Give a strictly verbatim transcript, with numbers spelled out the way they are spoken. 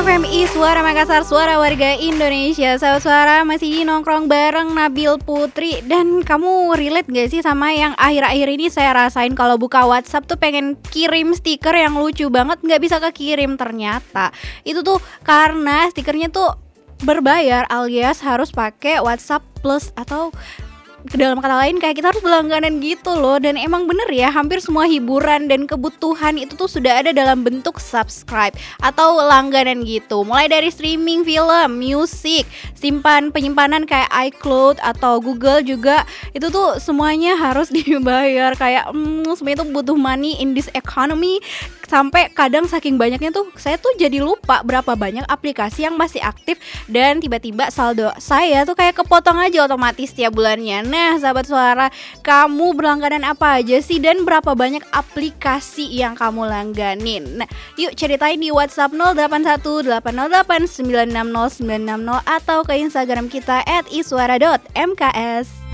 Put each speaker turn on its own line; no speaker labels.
M I Suara Makassar, suara warga Indonesia. Sahabat Suara masih nongkrong bareng Nabil Putri. Dan kamu relate gak sih sama yang akhir-akhir ini saya rasain kalau buka WhatsApp tuh pengen kirim stiker yang lucu banget, gak bisa kekirim ternyata. Itu tuh karena stikernya tuh berbayar alias harus pakai WhatsApp Plus atau dalam kata lain kayak kita harus berlangganan gitu loh. Dan emang bener ya, hampir semua hiburan dan kebutuhan itu tuh sudah ada dalam bentuk subscribe atau langganan gitu. Mulai dari streaming film, musik, simpan penyimpanan kayak iCloud atau Google juga, itu tuh semuanya harus dibayar. Kayak hmm, semuanya tuh butuh money in this economy. Sampai kadang saking banyaknya tuh saya tuh jadi lupa berapa banyak aplikasi yang masih aktif. Dan tiba-tiba saldo saya tuh kayak kepotong aja otomatis tiap bulannya. Nah sahabat Suara, kamu berlangganan apa aja sih? Dan berapa banyak aplikasi yang kamu langganin? Nah yuk ceritain di WhatsApp nol delapan satu delapan nol delapan sembilan enam nol sembilan enam nol atau ke Instagram kita at iswara dot m k s.